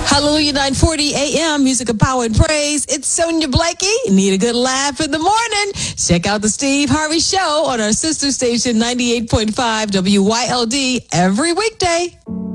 Hallelujah, 9:40 a.m. Music of Power and Praise. It's Sonia Blakey. Need a good laugh in the morning? Check out the Steve Harvey Show on our sister station 98.5 WYLD every weekday.